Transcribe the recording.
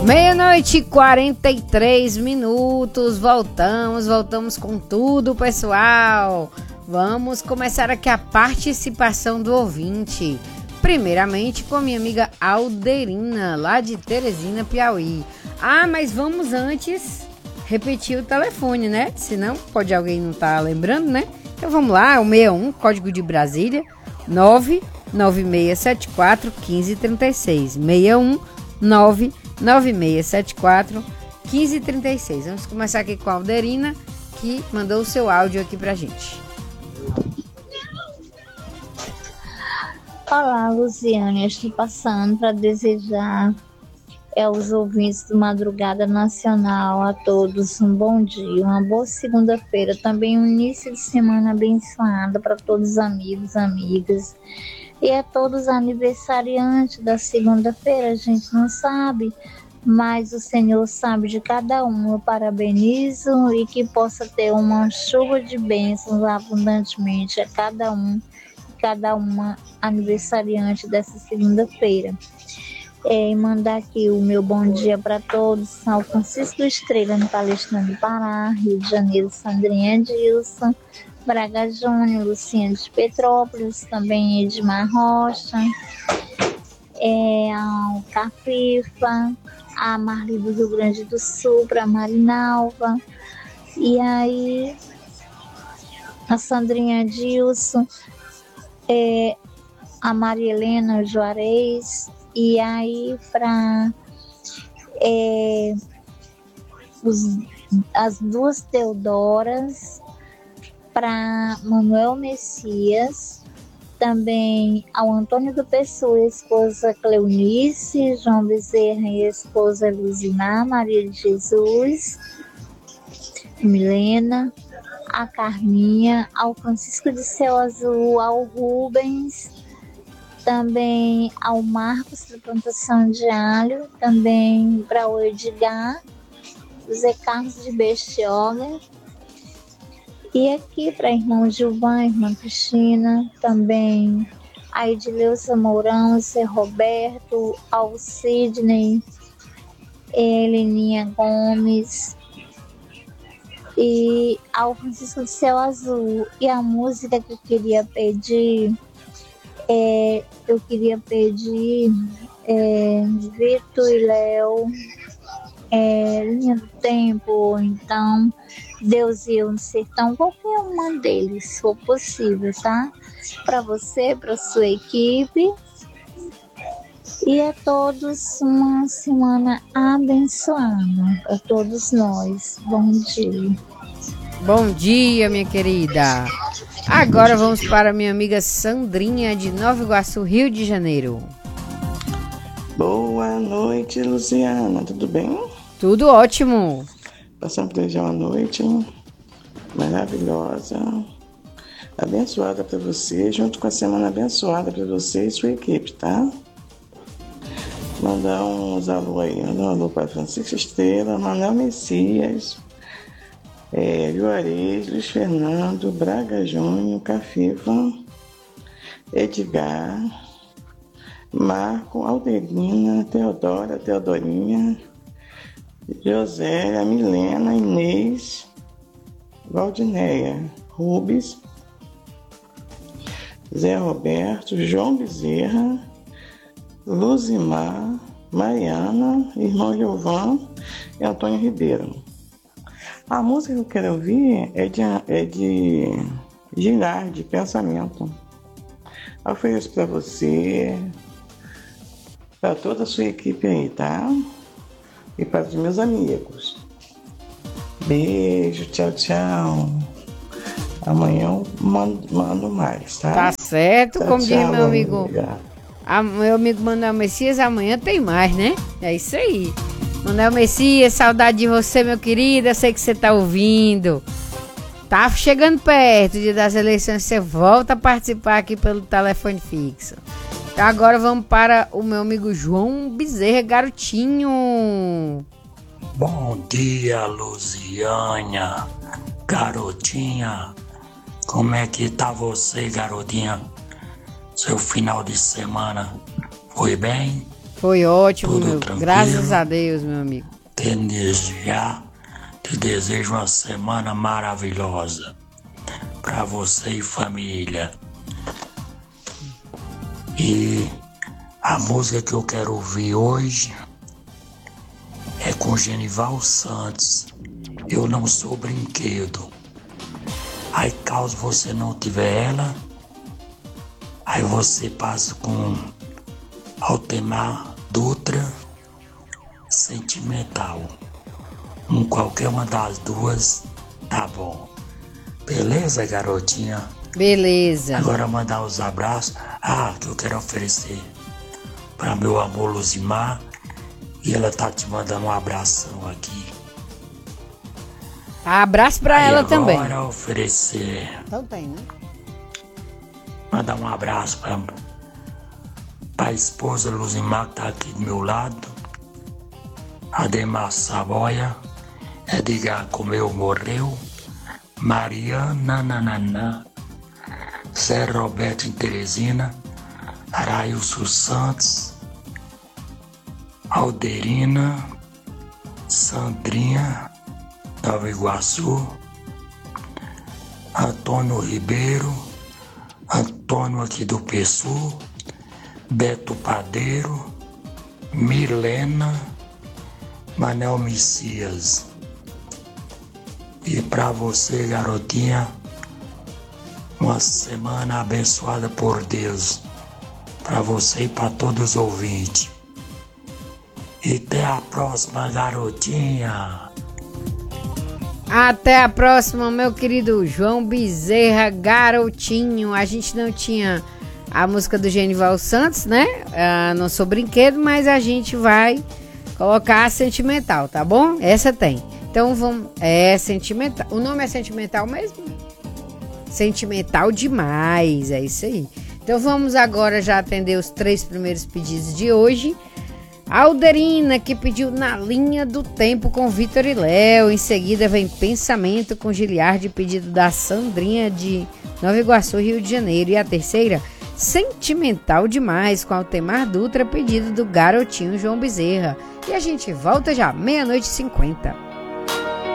Meia-noite e 43 minutos, voltamos com tudo, pessoal. Vamos começar aqui a participação do ouvinte. Primeiramente com a minha amiga Alderina, lá de Teresina, Piauí. Mas vamos antes repetir o telefone, né? Senão pode alguém não estar lembrando, né? Então vamos lá, o 61, código de Brasília, 99674 1536. 61 99674 1536. Vamos começar aqui com a Alderina, que mandou o seu áudio aqui pra gente. Olá, Luziane, estou passando para desejar aos ouvintes do Madrugada Nacional, a todos um bom dia, uma boa segunda-feira, também um início de semana abençoado para todos os amigos, amigas, e a todos os aniversariantes da segunda-feira. A gente não sabe, mas o Senhor sabe de cada um. Eu parabenizo e que possa ter uma chuva de bênçãos abundantemente a cada um, cada uma aniversariante dessa segunda-feira. E mandar aqui o meu bom dia para todos. São Francisco Estrela, no Palestina do Pará, Rio de Janeiro, Sandrinha Dilson, Braga Júnior, Luciano de Petrópolis, também Edmar Rocha, o Cafifa, a Marli do Rio Grande do Sul, para Marinalva, e aí a Sandrinha Dilson, a Maria Helena Juarez, e aí para as duas Teodoras, para Manuel Messias, também ao Antônio do Pessoa, esposa Cleonice, João Bezerra e esposa Luzinar, Maria de Jesus, Milena, a Carminha, ao Francisco de Céu Azul, ao Rubens, também ao Marcos da Plantação de Alho, também para o Edgar, Zé Carlos de Bestioga, e aqui para irmão Gilvan, irmã Cristina, também a Edileuza Mourão, Zé Roberto, ao Sidney, Heleninha Gomes, e ao Francisco de Céu Azul. E a música que eu queria pedir, Vitor e Léo, Linha do Tempo, então Deus e Eu no Sertão, qualquer uma deles, se for possível, tá? Para você, para sua equipe, e a todos uma semana abençoada, a todos nós. Bom dia. Bom dia, minha querida. Agora vamos para minha amiga Sandrinha, de Nova Iguaçu, Rio de Janeiro. Boa noite, Luciana, tudo bem? Tudo ótimo. Passando por desejar uma noite maravilhosa, abençoada para você, junto com a semana abençoada para você e sua equipe, tá? Mandar uns alô aí, mandar um alô para Francisco Estrela, Manuel Messias, Juarez, Luiz Fernando, Braga Júnior, Cafifa, Edgar, Marco, Alderina, Teodora, Teodorinha, Josélia, Milena, Inês, Valdineia, Rubens, Zé Roberto, João Bezerra, Luzimar, Mariana, irmão Gilvan e Antônio Ribeiro. A música que eu quero ouvir é de Girardi, Pensamento. Eu ofereço para você, para toda a sua equipe aí, tá? E para os meus amigos. Beijo, tchau, tchau. Amanhã eu mando mais, tá? Tá certo, tchau, como tchau, diz meu amigo. Amiga. Meu amigo Manuel Messias, amanhã tem mais, né? É isso aí. Manuel Messias, saudade de você, meu querido. Eu sei que você tá ouvindo. Tá chegando perto, dia das eleições, você volta a participar aqui pelo telefone fixo. Então agora vamos para o meu amigo João Bezerra, garotinho. Bom dia, Luziânia, garotinha. Como é que tá você, garotinha? Seu final de semana foi bem? Foi ótimo, Tudo meu. tranquilo. Graças a Deus, meu amigo. Te desejo uma semana maravilhosa para você e família. E a música que eu quero ouvir hoje é com Genival Santos. Eu não sou brinquedo. Aí caso você não tiver ela, aí você passa com Altemar Dutra, Sentimental. Qualquer uma das duas tá bom. Beleza, garotinha? Beleza. Agora mandar os abraços. Que eu quero oferecer para meu amor Luzimar. E ela tá te mandando um abração aqui. Abraço pra ela também. Agora oferecer. Então tem, né? Mandar um abraço pra a esposa Luzimar que tá aqui do meu lado. Ademar Savoia. Edgar Comeu Morreu. Mariana Nananã. Zé Roberto em Teresina. Arailson Santos. Alderina. Sandrinha. Nova Iguaçu. Antônio Ribeiro. Antônio aqui do Pessu. Beto Padeiro. Milena. Manel Messias. E pra você, garotinha, uma semana abençoada por Deus. Pra você e pra todos os ouvintes. E até a próxima, garotinha. Até a próxima, meu querido João Bezerra, garotinho. A gente não tinha a música do Genival Santos, né? Não sou brinquedo, mas a gente vai colocar a Sentimental, tá bom? Essa tem. Então vamos. É Sentimental. O nome é Sentimental mesmo? Sentimental demais. É isso aí. Então vamos agora já atender os 3 primeiros pedidos de hoje. Alderina, que pediu Na Linha do Tempo com Vitor e Léo. Em seguida vem Pensamento com Giliardi, pedido da Sandrinha de Nova Iguaçu, Rio de Janeiro. E a terceira, Sentimental Demais com Altemar Dutra, pedido do garotinho João Bezerra. E a gente volta já, 00:50.